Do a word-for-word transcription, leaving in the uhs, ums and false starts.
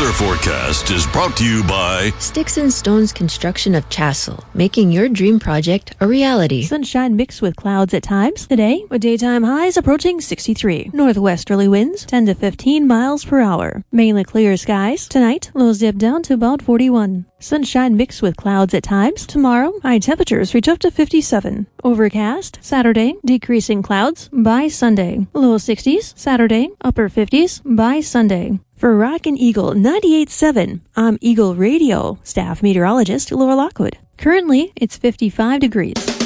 weather forecast is brought to you by Sticks and Stones Construction of Chassel, making your dream project a reality. Sunshine mixed with clouds at times. Today, with daytime highs approaching sixty-three. Northwesterly winds ten to fifteen miles per hour. Mainly clear skies. Tonight, lows dip down to about forty-one. Sunshine mixed with clouds at times. Tomorrow, high temperatures reach up to fifty-seven. Overcast. Saturday, decreasing clouds by Sunday. Low sixties. Saturday, upper fifties by Sunday. For Rockin' Eagle ninety-eight point seven, I'm Eagle Radio staff meteorologist Laura Lockwood. Currently, it's fifty-five degrees.